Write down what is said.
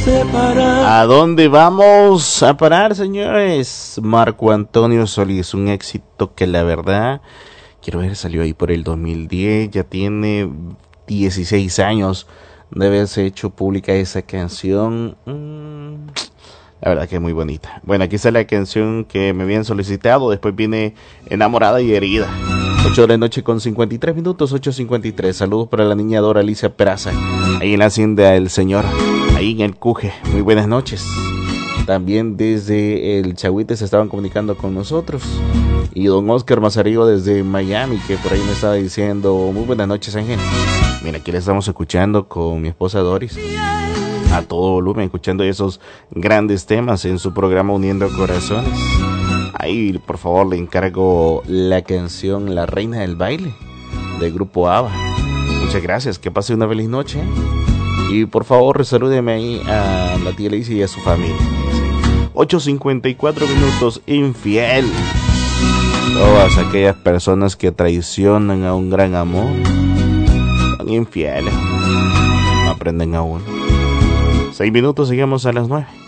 separar. ¿A dónde vamos a parar, señores? Marco Antonio Solís, un éxito que la verdad, quiero ver, salió ahí por el 2010, ya tiene 16 años de haberse hecho pública esa canción. La verdad que es muy bonita. Bueno, aquí está la canción que me habían solicitado. Después viene Enamorada y Herida. 8 de la noche con 53 minutos, 8:53. Saludos para la niña Dora Alicia Peraza, ahí en la hacienda El Señor, ahí en el Cuje. Muy buenas noches. También desde el Chagüite se estaban comunicando con nosotros. Y don Oscar Mazarillo desde Miami, que por ahí me estaba diciendo: muy buenas noches, Ángel. Mira, aquí le estamos escuchando con mi esposa Doris a todo volumen, escuchando esos grandes temas en su programa Uniendo Corazones. Ahí, por favor, le encargo la canción La Reina del Baile, del grupo ABBA. Muchas gracias, que pase una feliz noche. Y por favor, salúdeme ahí a la tía Lacey y a su familia. 8:54 minutos, infiel. Todas aquellas personas que traicionan a un gran amor son infieles. No aprenden aún. 6 minutos, sigamos a las 9.